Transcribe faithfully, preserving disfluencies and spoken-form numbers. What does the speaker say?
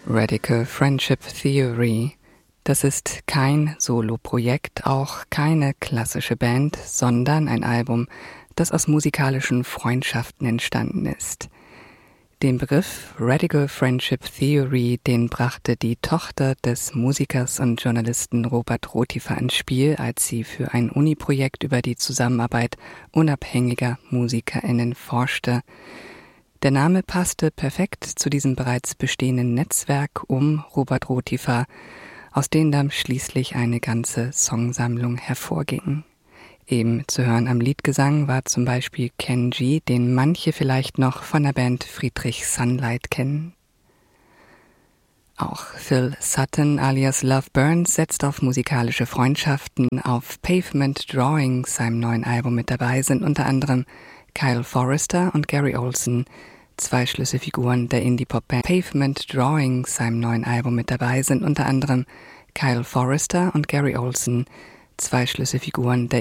Radical Friendship Theory. Das ist kein Soloprojekt, auch keine klassische Band, sondern ein Album, das aus musikalischen Freundschaften entstanden ist. Den Begriff Radical Friendship Theory, den brachte die Tochter des Musikers und Journalisten Robert Rotifer ins Spiel, als sie für ein Uni-Projekt über die Zusammenarbeit unabhängiger MusikerInnen forschte. Der Name passte perfekt zu diesem bereits bestehenden Netzwerk um Robert Rotifer, aus dem dann schließlich eine ganze Songsammlung hervorging. Eben zu hören am Liedgesang war zum Beispiel Ken G., den manche vielleicht noch von der Band Friedrich Sunlight kennen. Auch Phil Sutton alias Love Burns setzt auf musikalische Freundschaften. Auf Pavement Drawings, seinem neuen Album, mit dabei sind unter anderem Kyle Forrester und Gary Olsen, zwei Schlüsselfiguren der Indie-Pop-Band. Pavement Drawings, seinem neuen Album, mit dabei sind unter anderem Kyle Forrester und Gary Olsen, zwei Schlüsselfiguren der